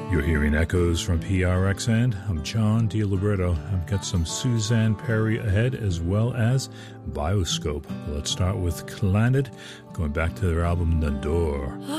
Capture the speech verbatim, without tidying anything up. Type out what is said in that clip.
You're hearing echoes from P R X, and I'm John DiLibretto. I've got some Suzanne Perry ahead, as well as Bioscope. Let's start with Clannad, going back to their album Nador.